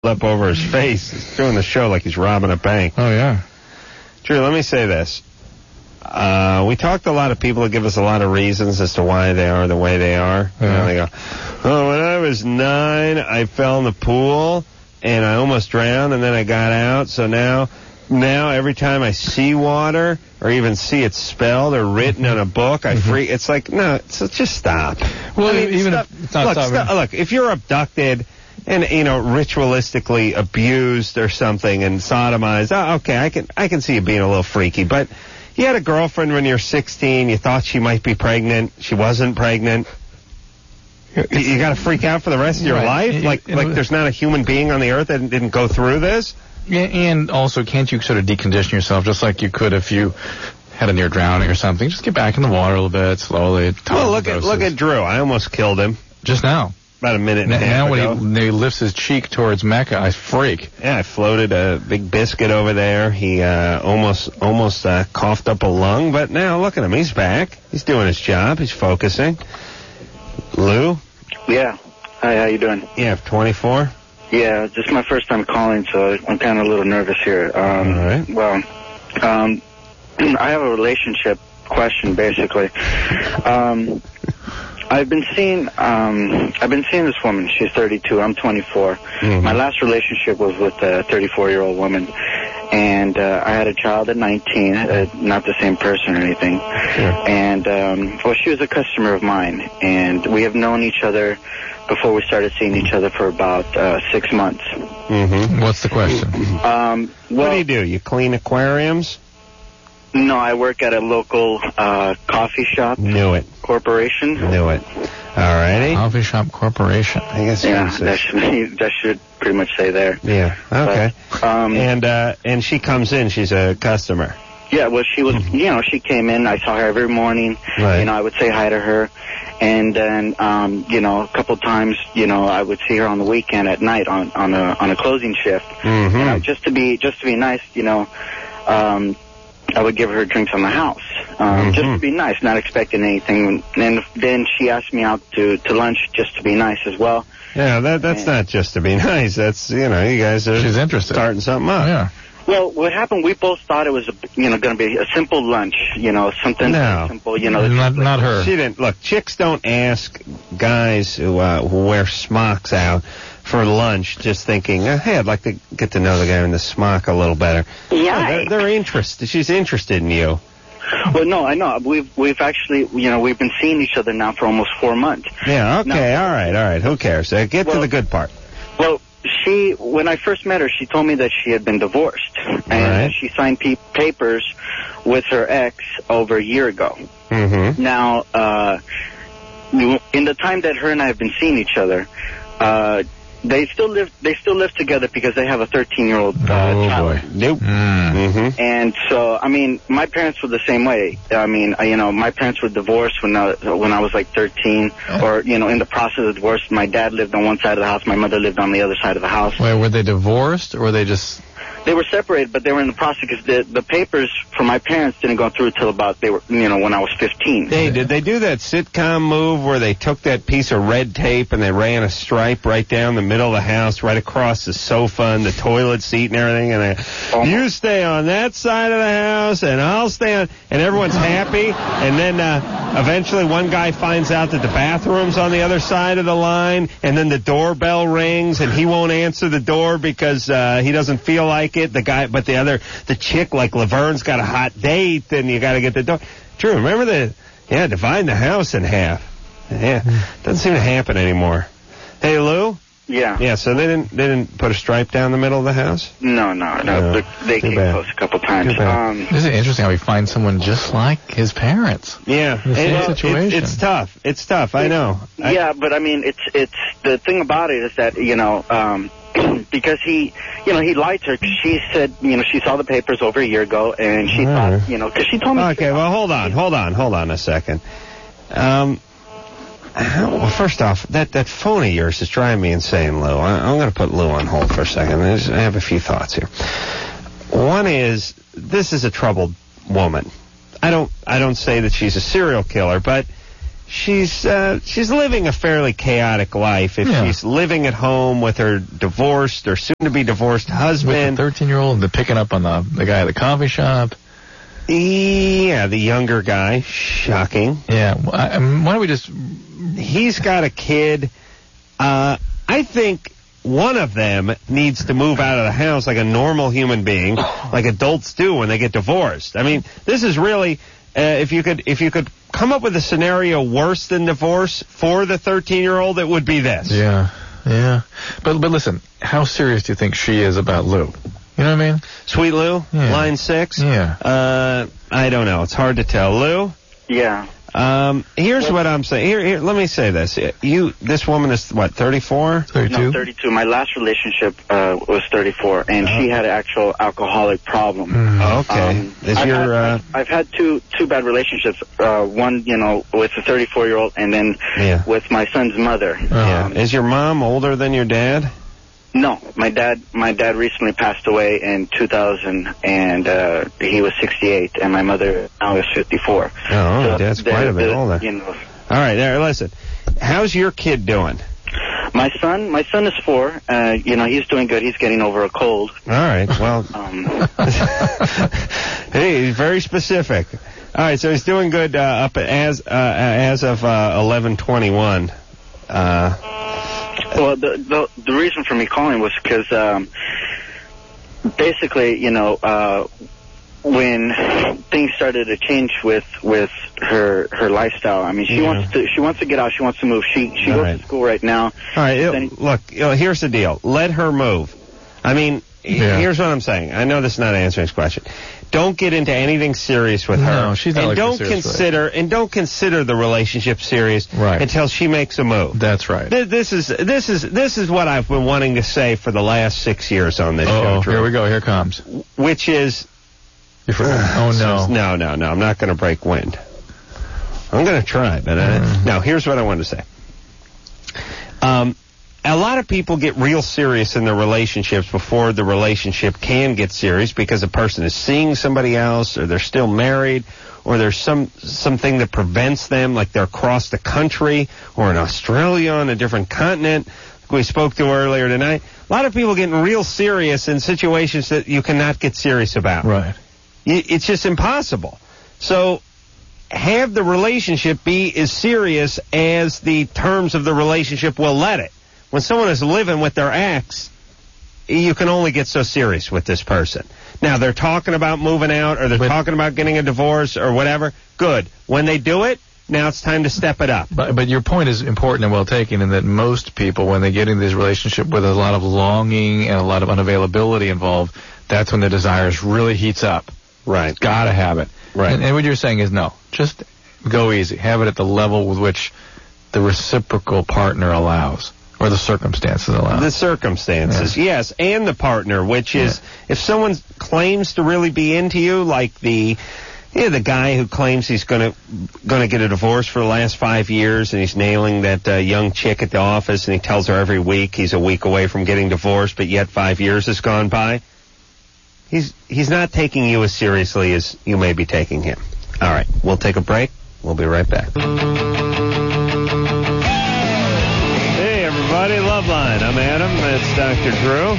slip over his face. He's doing the show like he's robbing a bank. Oh, yeah. Drew, let me say this. We talked to a lot of people who give us a lot of reasons as to why they are the way they are. Yeah. You know, they go, oh, when I was 9, I fell in the pool, and I almost drowned, and then I got out, so now every time I see water or even see it spelled or written in a book, I freak. It's like, no, just stop. Well, I mean, even if it's not look, if you're abducted and, you know, ritualistically abused or something and sodomized, okay, I can see you being a little freaky. But you had a girlfriend when you're 16, you thought she might be pregnant, she wasn't pregnant. You got to freak out for the rest of your life? Like there's not a human being on the earth that didn't go through this? And also, can't you sort of decondition yourself just like you could if you had a near drowning or something? Just get back in the water a little bit, slowly. Well, look at Drew. I almost killed him. Just now. About a minute and a half ago. Now when he lifts his cheek towards Mecca, I freak. Yeah, I floated a big biscuit over there. He almost coughed up a lung, but now look at him. He's back. He's doing his job. He's focusing. Lou? Yeah. Hi, how you doing? Yeah, 24. Yeah, just my first time calling, so I'm kind of a little nervous here. All right. Well, I have a relationship question, basically. I've been seeing this woman. She's 32. I'm 24. Mm-hmm. My last relationship was with a 34-year-old woman, and I had a child at 19. Not the same person or anything. Sure. And well, she was a customer of mine, and we have known each other before we started seeing each other for about 6 months. Mm-hmm. What's the question? What do? You clean aquariums? No, I work at a local coffee shop. Knew it. Corporation. Knew it. All righty. Coffee shop corporation. I guess. Yeah, that should pretty much say there. Yeah. Okay. But, and she comes in. She's a customer. Yeah. Well, she was. You know, she came in. I saw her every morning. Right. You know, I would say hi to her. And then, you know, a couple times, you know, I would see her on the weekend at night on a closing shift. Mm-hmm. And just to be nice, you know, I would give her drinks on the house, just to be nice, not expecting anything. And then she asked me out to lunch just to be nice as well. Yeah, that's not just to be nice. That's, you know, you guys are She's interested. Starting something up. Yeah. Well, what happened, we both thought it was, going to be a simple lunch, you know, something simple, you know. Not her. She didn't. Look, chicks don't ask guys who wear smocks out for lunch just thinking, hey, I'd like to get to know the guy in the smock a little better. Yeah. No, they're interested. She's interested in you. Well, no, I know. We've actually, you know, we've been seeing each other now for almost 4 months. Yeah, okay, all right. Who cares? Get to the good part. Well, when I first met her, she told me that she had been divorced. And she signed papers with her ex over a year ago. Mm-hmm. Now, in the time that her and I have been seeing each other, they still live together because they have a 13-year-old child. Boy. Nope. Mm-hmm. And so, I mean, my parents were the same way. I mean, you know, my parents were divorced when I was like 13, or, you know, in the process of divorce. My dad lived on one side of the house, my mother lived on the other side of the house. Wait, were they divorced, or were they just... They were separated, but they were in the process because the papers for my parents didn't go through until about when I was 15. Hey, did they do that sitcom move where they took that piece of red tape and they ran a stripe right down the middle of the house, right across the sofa and the toilet seat and everything, and you stay on that side of the house and I'll stay on, and everyone's happy, and then eventually one guy finds out that the bathroom's on the other side of the line, and then the doorbell rings and he won't answer the door because he doesn't feel like it. The chick, like Laverne's got a hot date, and you got to get the door. True, remember dividing the house in half. Yeah, doesn't seem to happen anymore. Hey, Lou? Yeah. Yeah, so they didn't put a stripe down the middle of the house? No. They came close a couple times. Isn't it interesting how we find someone just like his parents? Yeah. The same situation. It's tough. It's tough, I know. Yeah, but I mean, it's the thing about it is that, you know, because he lied to her, because she said, you know, she saw the papers over a year ago, and she thought, you know, because she told me... Okay, well, hold on a second. Well, first off, that phone of yours is driving me insane, Lou. I'm going to put Lou on hold for a second. I have a few thoughts here. One is, this is a troubled woman. I don't say that she's a serial killer, but she's living a fairly chaotic life. If she's living at home with her divorced or soon-to-be divorced husband. With the 13-year-old, they're picking up on the guy at the coffee shop. Yeah, the younger guy. Shocking. Yeah. Why don't we just... He's got a kid. I think one of them needs to move out of the house like a normal human being, like adults do when they get divorced. I mean, this is really... If you could come up with a scenario worse than divorce for the 13-year-old, it would be this. Yeah. But listen, how serious do you think she is about Lou? You know what I mean? Sweet Lou, line 6. Yeah. I don't know. It's hard to tell. Lou. Yeah. Here's what I'm saying. Here, let me say this. This woman is what, 34? 32? No, 32. My last relationship was 34, and she had an actual alcoholic problem. Okay. I've had two bad relationships. One, with a 34-year-old, and then with my son's mother. Is your mom older than your dad? No, my dad recently passed away in 2000, and he was 68, and my mother now is 54. Oh, that's quite a bit older. All right, there. Listen, how's your kid doing? My son is 4. He's doing good. He's getting over a cold. All right. Well, hey, he's very specific. All right, so he's doing good up as of 11/21. Well, the reason for me calling was because basically, when things started to change with her lifestyle. I mean, she wants to get out. She wants to move. She goes to school right now. All right, look, here's the deal. Let her move. I mean, here's what I'm saying. I know this is not answering this question. Don't get into anything serious with her. No, she's not. Don't consider the relationship serious until she makes a move. That's right. This is what I've been wanting to say for the last 6 years on this show. Here we go. Here comes. Which is, no. No. I'm not going to break wind. I'm going to try, but no. Here's what I want to say. A lot of people get real serious in their relationships before the relationship can get serious because a person is seeing somebody else, or they're still married, or there's something that prevents them, like they're across the country or in Australia on a different continent, like we spoke to earlier tonight. A lot of people getting real serious in situations that you cannot get serious about. Right. It's just impossible. So have the relationship be as serious as the terms of the relationship will let it. When someone is living with their ex, you can only get so serious with this person. Now, they're talking about moving out, or they're talking about getting a divorce, or whatever. Good. When they do it, now it's time to step it up. But your point is important and well taken, in that most people, when they get into this relationship with a lot of longing and a lot of unavailability involved, that's when the desires really heats up. Right. Gotta have it. Right. And what you're saying is no. Just go easy. Have it at the level with which the reciprocal partner allows. Or the circumstances allow. The circumstances, yes, and the partner, which is, if someone claims to really be into you, like the guy who claims he's gonna get a divorce for the last 5 years, and he's nailing that young chick at the office, and he tells her every week he's a week away from getting divorced, but yet 5 years has gone by. He's not taking you as seriously as you may be taking him. All right, we'll take a break. We'll be right back. Loveline. I'm Adam. That's Dr. Drew.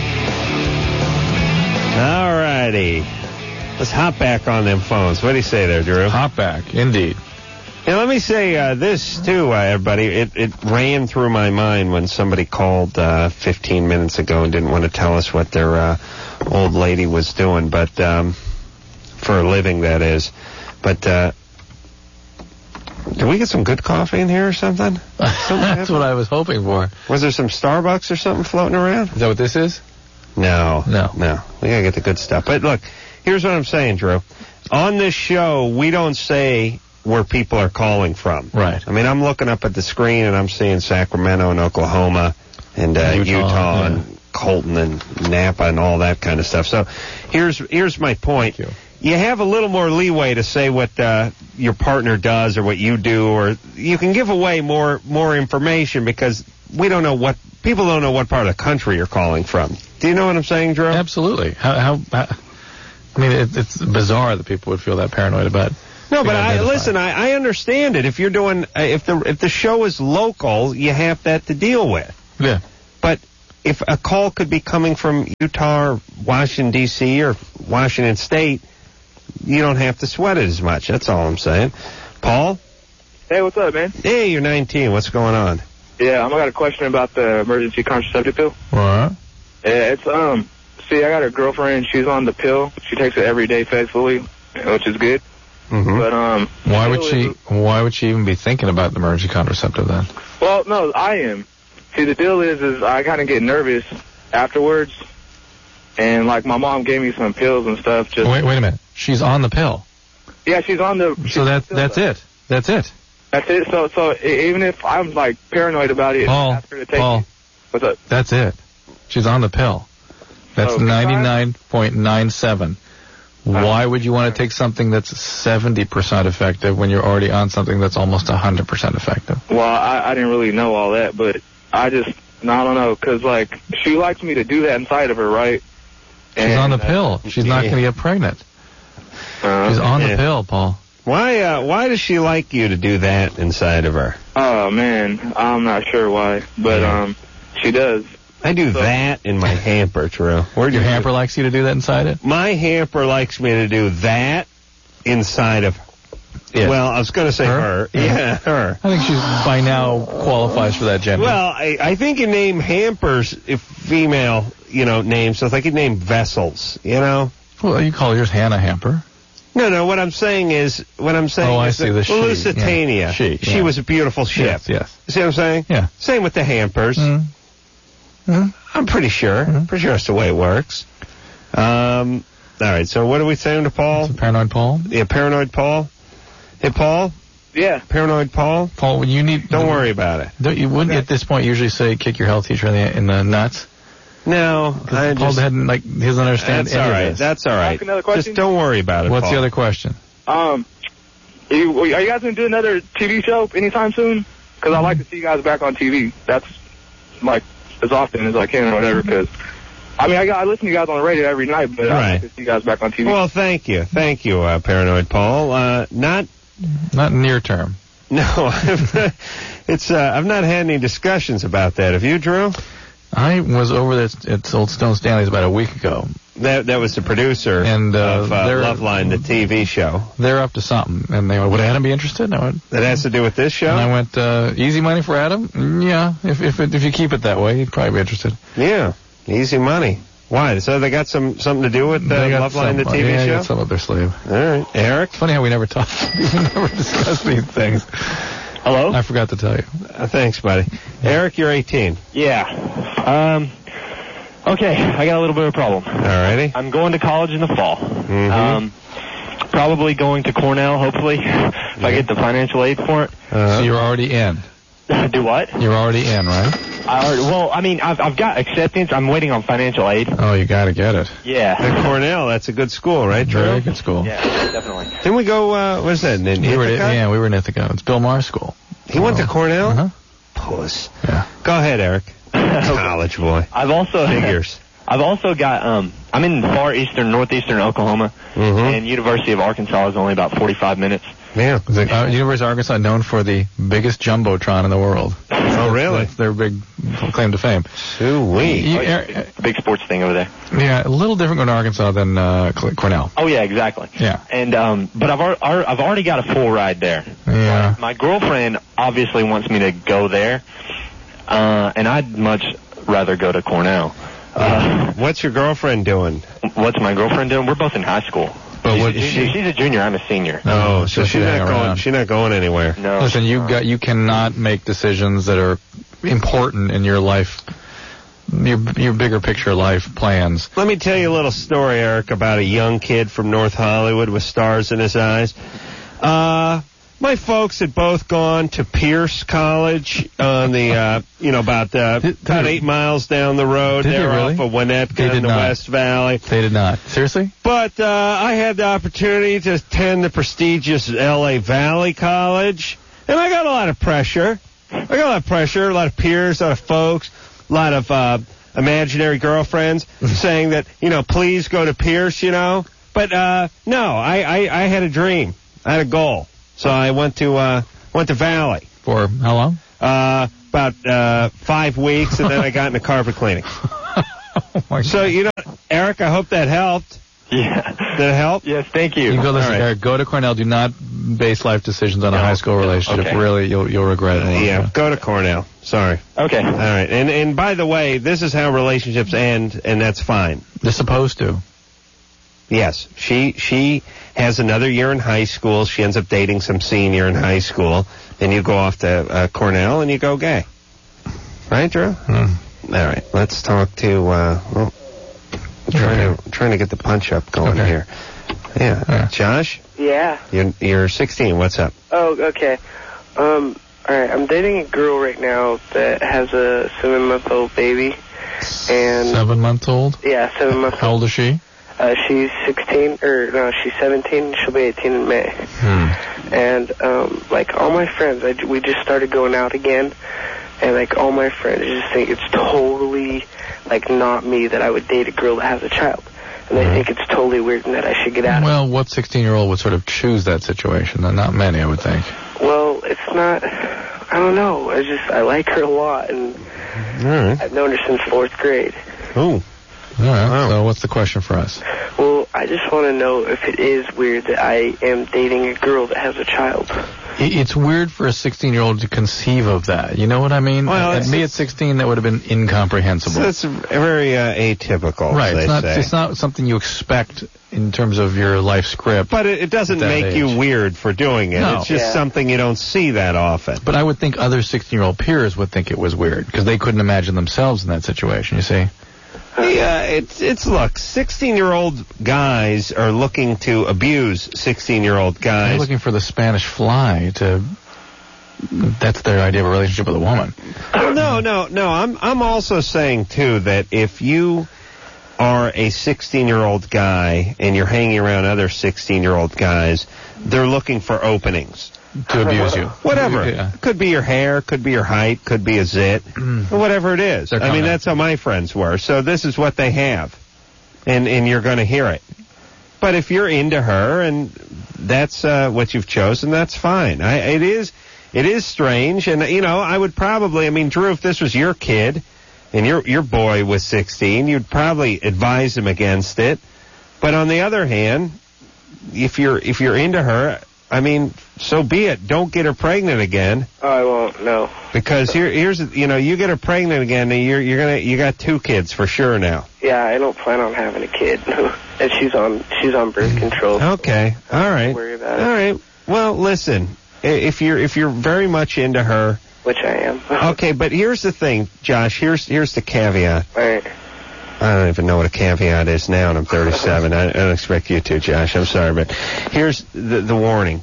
All righty. Let's hop back on them phones. What do you say there, Drew? Hop back, indeed. Now, let me say this, too, everybody. It ran through my mind when somebody called 15 minutes ago and didn't want to tell us what their old lady was doing, but for a living, that is. But did we get some good coffee in here or something? That's what I was hoping for. Was there some Starbucks or something floating around? Is that what this is? No. We gotta get the good stuff. But look, here's what I'm saying, Drew. On this show, we don't say where people are calling from. Right. I mean, I'm looking up at the screen and I'm seeing Sacramento and Oklahoma and Utah and Colton and Napa and all that kind of stuff. So here's my point. Thank you. You have a little more leeway to say what your partner does or what you do, or you can give away more information because people don't know what part of the country you're calling from. Do you know what I'm saying, Drew? Absolutely. How I mean, it's bizarre that people would feel that paranoid about No, but I understand it. If you're doing, if the show is local, you have that to deal with. Yeah. But if a call could be coming from Utah or Washington, D.C. or Washington State, you don't have to sweat it as much. That's all I'm saying. Paul? Hey, what's up, man? Hey, you're 19. What's going on? Yeah, I got a question about the emergency contraceptive pill. What? Yeah, it's, see, I got a girlfriend. She's on the pill. She takes it every day faithfully, which is good. Mm-hmm. But, why would she even be thinking about the emergency contraceptive then? Well, no, I am. See, the deal is I kind of get nervous afterwards. And, like, my mom gave me some pills and stuff. Just Wait a minute. She's on the pill. Yeah, she's on the... So that's it. That's it. That's it. So even if I'm, like, paranoid about it, ask her to take it. What's up? That's it. She's on the pill. That's 99.97. Why would you want to take something that's 70% effective when you're already on something that's almost 100% effective? Well, I didn't really know all that, but I don't know, because, like, she likes me to do that inside of her, right? She's on the pill. She's not going to get pregnant. She's on the pill, Paul. Why does she like you to do that inside of her? Oh, man, I'm not sure why, but she does. I do that in my hamper, Drew. Your hamper likes you to do that inside it? My hamper likes me to do that inside of it. Well, I was going to say her. Yeah, her. I think she by now qualifies for that gender. Well, I think you name hampers if female, names. So if I could name vessels, Well, you call yours Hannah Hamper. No, what I'm saying is I see the she. Lusitania. Yeah. She was a beautiful ship. Yes. You see what I'm saying? Yeah. Same with the hampers. I'm pretty sure. Pretty sure that's the way it works. All right, so what are we saying to Paul? Paranoid Paul? Yeah, Paranoid Paul. Hey, Paul? Yeah. Paranoid Paul? Paul, you need... Don't worry about it. Wouldn't at this point usually say kick your health teacher in the nuts? No. Paul doesn't understand That's all right. That's all right. Another question? Just don't worry about it, What's Paul. the other question? Are you guys going to do another TV show anytime soon? Because I like to see you guys back on TV. That's, like, as often as I can or whatever, because... I mean, I listen to you guys on the radio every night, but I like to see you guys back on TV. Well, thank you. Thank you, Paranoid Paul. Not near term. No, I've not had any discussions about that. Have you, Drew? I was over at Old Stone Stanley's about a week ago. That was the producer of Loveline, the TV show. They're up to something. And they went, would Adam be interested? And I went, that has to do with this show? And I went, easy money for Adam? Yeah, if you keep it that way, he'd probably be interested. Yeah. Easy money. Why? So they got something to do with Loveline, the TV show? Yeah, got some up their sleeve. All right. Eric? It's funny how we never talk. We never discuss these things. Hello? I forgot to tell you. Thanks, buddy. Eric, you're 18. Yeah. Okay, I got a little bit of a problem. All righty. I'm going to college in the fall. Mm-hmm. Probably going to Cornell, hopefully, if I get the financial aid for it. So you're already in. Do what? You're already in, right? I've got acceptance. I'm waiting on financial aid. Oh, you got to get it. Yeah. At Cornell, that's a good school, right, Drew? Very good school. Yeah, definitely. Didn't we go, what is that, in Ithaca? We were in Ithaca. It's Bill Maher's school. He went to Cornell? Uh-huh. Puss. Yeah. Go ahead, Eric. College boy. I've also got, I'm in northeastern Oklahoma, and University of Arkansas is only about 45 minutes. Yeah. University of Arkansas known for the biggest jumbotron in the world. Oh, really? That's their big claim to fame. Sweet. Big sports thing over there. Yeah, a little different going to Arkansas than Cornell. Oh, yeah, exactly. Yeah. And but I've already got a full ride there. Yeah. My girlfriend obviously wants me to go there, and I'd much rather go to Cornell. What's your girlfriend doing? What's my girlfriend doing? We're both in high school. But she's a junior. I'm a senior. Oh, so she's not going. She's not going anywhere. No. Listen, you cannot make decisions that are important in your life, your bigger picture life plans. Let me tell you a little story, Eric, about a young kid from North Hollywood with stars in his eyes. My folks had both gone to Pierce College on the, about 8 miles down the road. Did they They're really? off of Winnetka in the West Valley. They did not. Seriously? But I had the opportunity to attend the prestigious L.A. Valley College, and I got a lot of pressure. A lot of peers, a lot of folks, a lot of imaginary girlfriends saying that, please go to Pierce, But no, I had a dream. I had a goal. So I went to Valley. For how long? About 5 weeks, and then I got into carpet cleaning. So, Eric, I hope that helped. Yeah. Did it help? Yes, thank you. You can go listen, All right. Eric, go to Cornell. Do not base life decisions on a high school relationship. Okay. Really, you'll regret it. Yeah, go to Cornell. Sorry. Okay. All right. And by the way, this is how relationships end, and that's fine. They're supposed to. Yes. She has another year in high school. She ends up dating some senior in high school, and you go off to Cornell, and you go gay. Right, Drew? All right. Let's talk to... Trying to get the punch up going here. Yeah. Josh? Yeah. You're 16. What's up? Oh, okay. All right. I'm dating a girl right now that has a 7-month-old baby. And 7 months old? Yeah, 7 months old. How old is she? She's 16, she's 17. She'll be 18 in May. And, all my friends, we just started going out again. And, all my friends just think it's totally, not me that I would date a girl that has a child. And they think it's totally weird and that I should get out of it. Well, what 16-year-old would sort of choose that situation? Not many, I would think. Well, it's not, I don't know. I like her a lot, and I've known her since 4th grade. Ooh. All right. So what's the question for us? Well, I just want to know if it is weird that I am dating a girl that has a child. It's weird for a 16-year-old to conceive of that. You know what I mean? Well, at me at 16, that would have been incomprehensible. It's very atypical, right. Say. It's not something you expect in terms of your life script. But it doesn't make you weird for doing it. No. It's just something you don't see that often. But I would think other 16-year-old peers would think it was weird because they couldn't imagine themselves in that situation, you see? Yeah, look, 16-year-old guys are looking to abuse 16-year-old guys. They're looking for the Spanish fly that's their idea of a relationship with a woman. Well, no. I'm also saying, too, that if you are a 16-year-old guy and you're hanging around other 16-year-old guys, they're looking for openings. To abuse you. Whatever. Yeah. Could be your hair, could be your height, could be a zit, whatever it is. I mean, that's how my friends were. So this is what they have. And you're going to hear it. But if you're into her and that's what you've chosen, that's fine. It is strange. And, I would probably, Drew, if this was your kid and your boy was 16, you'd probably advise him against it. But on the other hand, if you're into her, so be it. Don't get her pregnant again. Oh, I won't. No. Because here's you get her pregnant again, and you got 2 kids for sure now. Yeah, I don't plan on having a kid, and she's on birth control. Okay. All right. Don't worry about it. All right. Well, listen. If you're very much into her, which I am. Okay, but here's the thing, Josh. Here's the caveat. All right. I don't even know what a caveat is now, and I'm 37. I don't expect you to, Josh. I'm sorry, but here's the warning.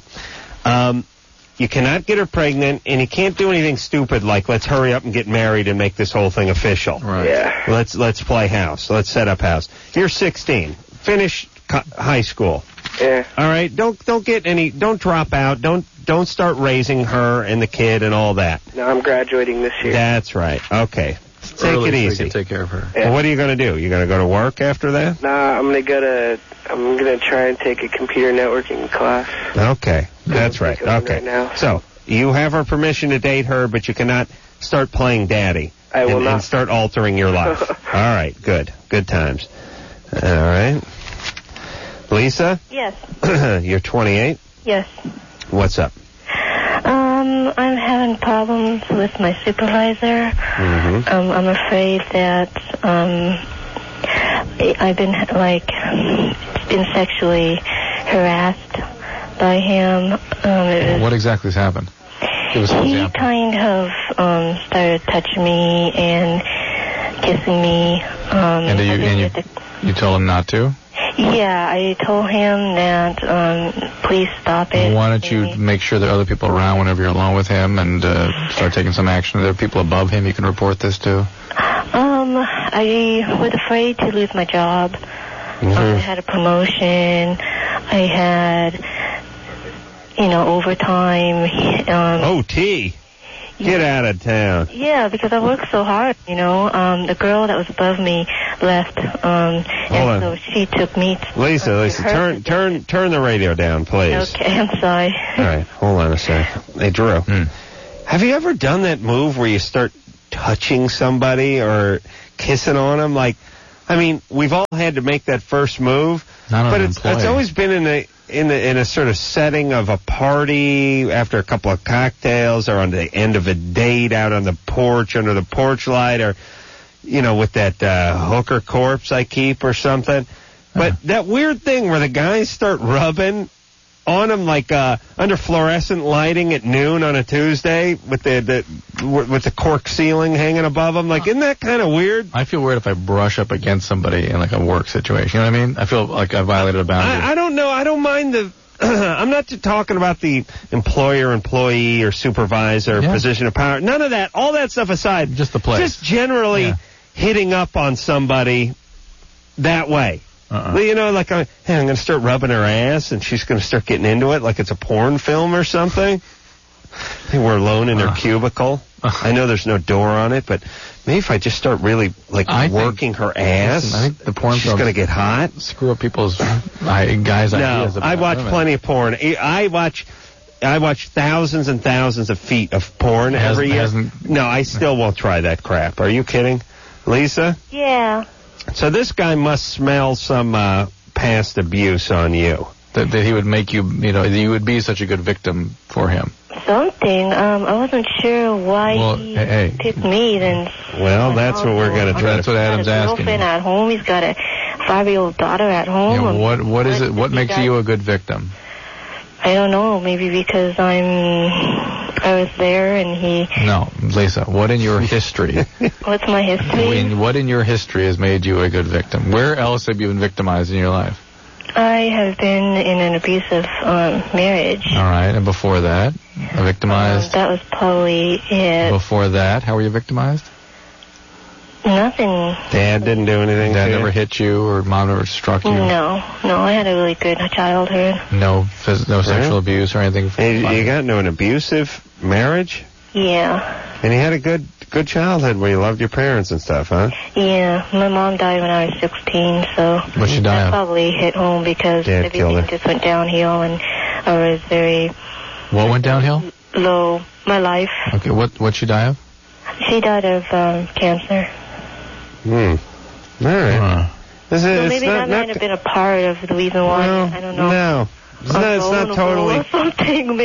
You cannot get her pregnant, and you can't do anything stupid like let's hurry up and get married and make this whole thing official. Right. Yeah. Let's play house. Let's set up house. You're 16. Finish high school. Yeah. All right. Don't drop out. Don't start raising her and the kid and all that. No, I'm graduating this year. That's right. Okay. Take it easy. So you can take care of her. Yeah. Well, what are you going to do? You going to go to work after that? Nah, I'm gonna try and take a computer networking class. Okay, that's right. Okay. Right now. So you have her permission to date her, but you cannot start playing daddy. I will not. And start altering your life. All right. Good. Good times. All right. Lisa? Yes. You're 28? Yes. What's up? I'm having problems with my supervisor. Mm-hmm. I'm afraid that I've been sexually harassed by him. What exactly has happened? Give us an He example. kind of started touching me and kissing me. And you told him not to? Yeah, I told him that please stop it. Why don't you make sure there are other people around whenever you're alone with him and start taking some action? Are there people above him you can report this to? I was afraid to lose my job. Mm-hmm. I had a promotion. I had, overtime. OT? Get out of town. Yeah, because I worked so hard, you know. The girl that was above me left, and so she took me. Lisa, turn the radio down, please. Okay, I'm sorry. All right, hold on a sec. Hey, Drew, have you ever done that move where you start touching somebody or kissing on them? Like, I mean, we've all had to make that first move, but it's always been in a sort of setting of a party after a couple of cocktails, or on the end of a date out on the porch under the porch light, or you know, with that hooker corpse I keep or something. But that weird thing where the guys start rubbing on them like under fluorescent lighting at noon on a Tuesday with the cork ceiling hanging above them. Like, isn't that kind of weird? I feel weird if I brush up against somebody in like a work situation. You know what I mean? I feel like I violated a boundary. I don't know. I don't mind the... I'm not talking about the employer, employee, or supervisor position of power. None of that. All that stuff aside. Just the place. Just generally hitting up on somebody that way. You know, like, hey, I'm going to start rubbing her ass, and she's going to start getting into it like it's a porn film or something. Hey, we're alone in her cubicle. I know there's no door on it, but maybe if I just start really, like, working her ass, I think the porn she's going to get hot. Screw up people's guys' ideas about I watch women. plenty of porn. I watch thousands and thousands of feet of porn every year. No, I still won't try that crap. Are you kidding? Lisa? Yeah. So this guy must smell some past abuse on you. That he would make you, you know, you would be such a good victim for him. Something. I wasn't sure why he picked me. Then. Well, that's what we're going to try. That's what Adam's asking. He's got a girlfriend at home. He's got a 5-year-old daughter at home. Yeah, what is it? What makes you a good victim? I don't know. Maybe because I was there and he... No, Lisa, what in your history... What's my history? What in your history has made you a good victim? Where else have you been victimized in your life? I have been in an abusive marriage. All right, and before that, victimized? That was probably it. Before that, how were you victimized? Nothing. Dad didn't do anything? Dad never hit you or mom never struck you? No, I had a really good childhood. No sexual abuse or anything? You got into an abusive marriage? Yeah. And you had a good childhood where you loved your parents and stuff, huh? Yeah. My mom died when I was 16, so... What'd she die of? Probably hit home because everything just went downhill and I was very... What went downhill? Low. My life. Okay, what'd she die of? She died of cancer. All right. Maybe that might have been a part of the reason why. I don't know. No. It's not totally... Maybe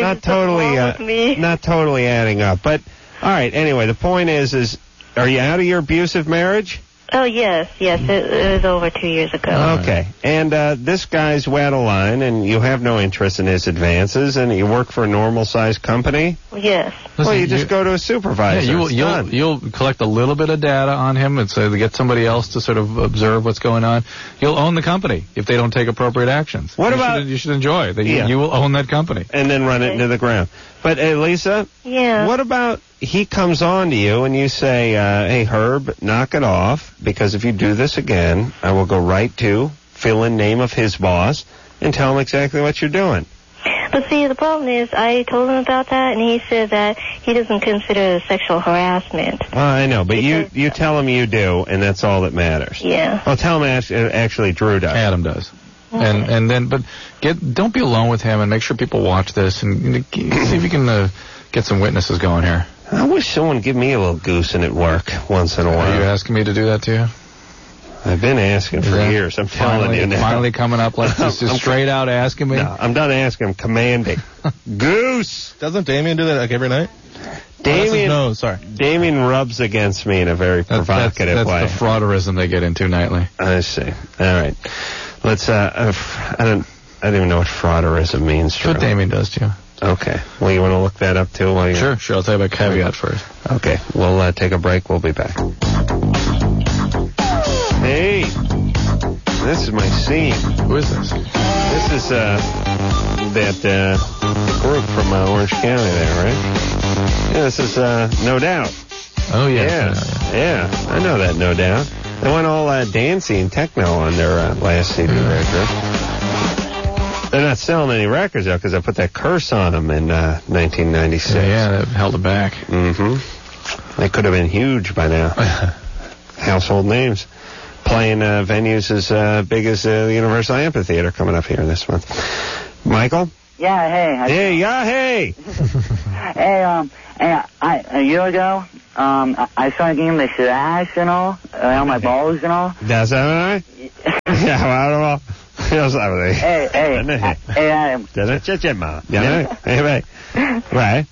not totally adding up. But, all right, anyway, the point is are you out of your abusive marriage? Oh, yes. It was over 2 years ago. Okay. And this guy's way out of line, and you have no interest in his advances, and you work for a normal-sized company? Yes. Well, you just go to a supervisor. Yeah, you'll collect a little bit of data on him and say get somebody else to sort of observe what's going on. You'll own the company if they don't take appropriate actions. You should enjoy that. You will own that company. And then run it into the ground. But, Lisa? Yeah. What about he comes on to you and you say, hey, Herb, knock it off, because if you do this again, I will go right to fill in name of his boss and tell him exactly what you're doing. But see, the problem is I told him about that, and he said that he doesn't consider it sexual harassment. I know, but you tell him you do, and that's all that matters. Yeah. Well, tell him actually Drew does. Adam does. Okay. And then, but don't be alone with him, and make sure people watch this, and see if you can get some witnesses going here. I wish someone would give me a little goosing at work once in a while. Are you asking me to do that to you? I've been asking for years. I'm telling you now. Finally coming up like this, just straight out asking me? No, I'm done asking. I'm commanding. Goose! Doesn't Damien do that like every night? Damien rubs against me in a very provocative way. That's the frauderism they get into nightly. I see. All right. Let's, I don't even know what frauderism means. That's what Damien does to you. Okay. Well, you want to look that up too? Sure. I'll tell you about caveat first. Okay. We'll take a break. We'll be back. Hey, this is my scene. Who is this? This is that group from Orange County there, right? Yeah, this is No Doubt. Oh, yeah. Yeah, I know that, No Doubt. They went all dancey and techno on their last CD there, Drew. They're not selling any records, though, because I put that curse on them in 1996. Yeah, that held it back. Mm-hmm. They could have been huge by now. Household names. Playing venues as big as the Universal Amphitheater coming up here this month. Michael? Yeah, hey. Hey. Hey, a year ago, I started getting the rash and all, around my balls and all. That's that right? Yeah, I don't know. Hey, Adam. Right.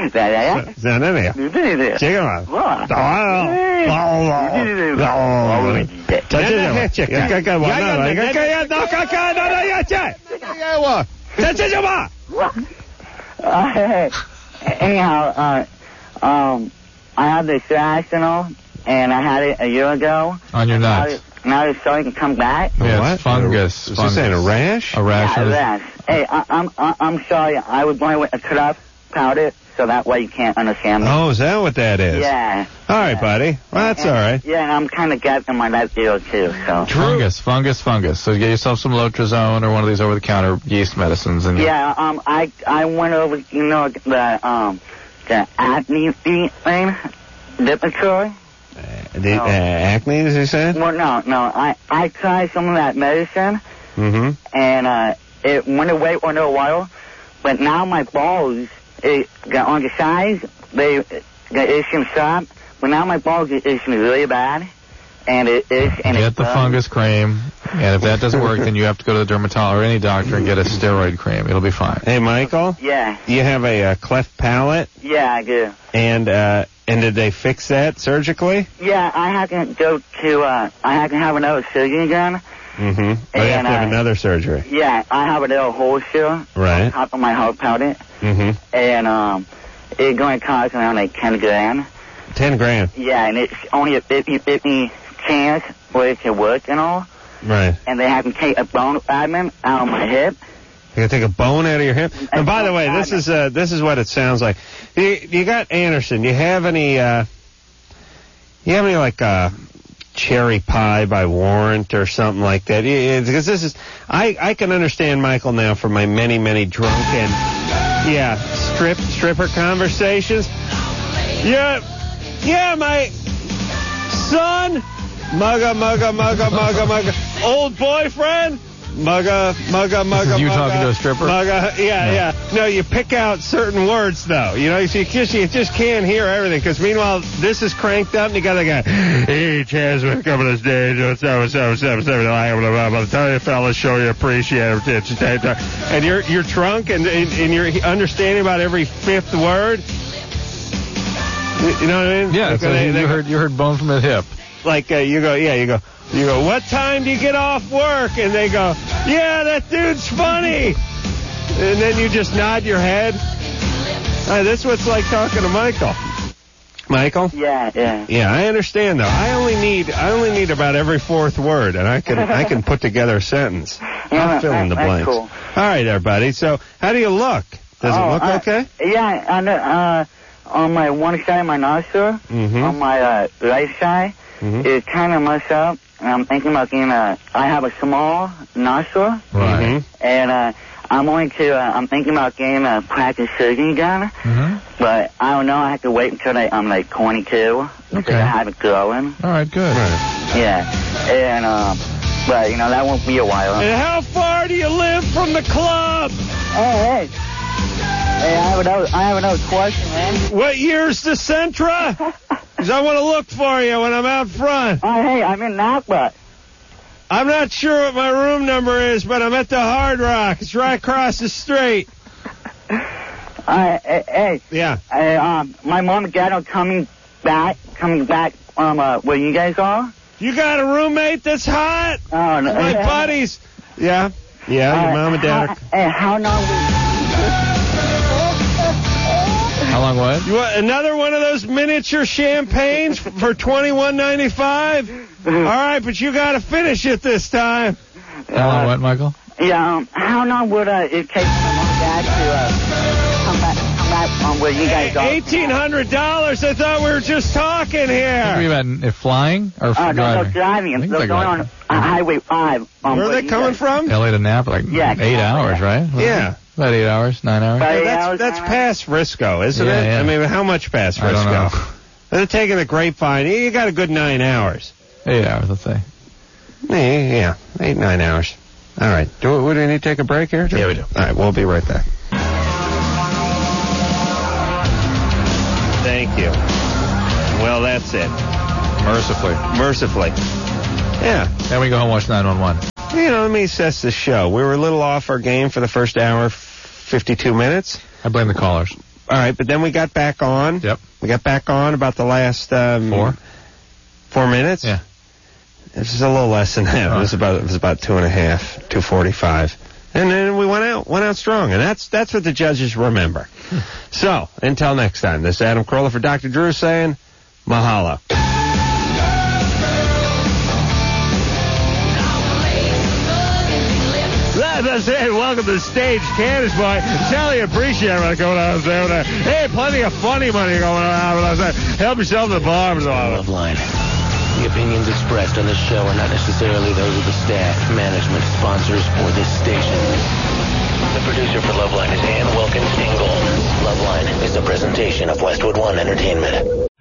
Anyhow, I had this rash and all, and I had it a year ago. On your nuts. Now it's starting to come back. Yeah, what? It's fungus. Is this saying a rash? A rash. Yeah, a rash. Hey, I'm sorry. I was going with a cut powder, so that way you can't understand me. Oh, is that what that is? Yeah. All right, buddy. Well, that's all right. Yeah, and I'm kind of gapping my left ear, too, so. Fungus. So get yourself some Lotrazone or one of these over-the-counter yeast medicines. And yeah, I went over, the acne thing, Lipitor. Acne, as you said? Well, no. I tried some of that medicine, and it went away for a little while, but now my balls, on the sides, they got itching stop, but now my balls are itching really bad, and it is. And get the fungus cream, and if that doesn't work, then you have to go to the dermatologist or any doctor and get a steroid cream. It'll be fine. Hey, Michael? Yeah. You have a cleft palate? Yeah, I do. And did they fix that surgically? Yeah, I have to go to, I have to have another surgery again. Mm-hmm. Oh, you have to have another surgery. Yeah, I have a little hole here. Right. On top of my hard palate. Mm-hmm. And, it's going to cost around like $10,000. $10,000? Yeah, and it's only a 50-50 chance for it to work and all. Right. And they have to take a bone fragment out of my hip. You gotta take a bone out of your hip. And by the way, this is what it sounds like. You got Anderson. You have any like cherry pie by Warrant or something like that? Because this is I can understand Michael now from my many drunken stripper conversations. Yeah, my son, mugga, old boyfriend. Mugga. You talking to a stripper? Mugga, yeah. No, you pick out certain words, though. You know, you just can't hear everything. Because meanwhile, this is cranked up, and you got the guy, hey, Chaz, we're coming to stage. What's up? I'll tell you, fellas, show you appreciate it. And you're drunk, and you're understanding about every fifth word. You know what I mean? Yeah, so you heard bone from the hip. Like, you go, what time do you get off work? And they go, yeah, that dude's funny. And then you just nod your head. That's what it's like talking to Michael. Michael? Yeah. Yeah, I understand, though. I only need about every fourth word, and I can put together a sentence. I'll fill in the blanks. Cool. All right, everybody. So, how do you look? Does it look okay? Yeah, on my one side of my nostril, on my right side, it's kind of messed up. And I'm thinking about getting I have a small nostril. Right. And I'm thinking about getting a plastic surgery done. But I don't know. I have to wait until I'm like 22. Because I have it growing. All right, good. Right. Yeah. And, but, that won't be a while. And how far do you live from the club? Hey, I have another question, man. What year's the Sentra? Because I want to look for you when I'm out front. Oh, hey, I'm in Napa. I'm not sure what my room number is, but I'm at the Hard Rock. It's right across the street. Hey. Yeah. My mom and dad are coming back where you guys are. You got a roommate that's hot? Oh, no. My buddies. Yeah, your mom and dad are... Hey, how long How long what? You want another one of those miniature champagnes for $21.95? All right, but you got to finish it this time. How long what, Michael? Yeah, how long would it take for my mom and dad to come back on where you guys are. $1,800. I thought we were just talking here. You mean flying or driving? No, driving. They're going on Highway 5. Where are they coming from? LA to Napa, 8 hours, right? Yeah. About 8 hours, 9 hours. That's past Frisco, isn't it? Yeah. I mean, how much past Frisco? I don't know. They're taking the Grapevine. You got a good 9 hours. 8 hours, let's say. Yeah, 8, 9 hours. All right. Do we need to take a break here? Yeah, we do. All right, we'll be right back. Thank you. Well, that's it. Mercifully. Yeah. Then we go home and watch 911. Let me assess the show. We were a little off our game for the first hour, 52 minutes. I blame the callers. All right, but then we got back on. Yep. We got back on about the last 4 minutes. Yeah. This is a little less than that. It was about 2.5, 2:45, and then we went out strong, and that's what the judges remember. So until next time, this is Adam Carolla for Dr. Drew saying, mahalo. That's it. Welcome to the stage, Candace Boy. Totally appreciate what's going on over there. Hey, plenty of funny money going on. Help yourself to the bar. Loveline. The opinions expressed on this show are not necessarily those of the staff, management, sponsors, or this station. The producer for Loveline is Ann Wilkins Ingle. Loveline is a presentation of Westwood One Entertainment.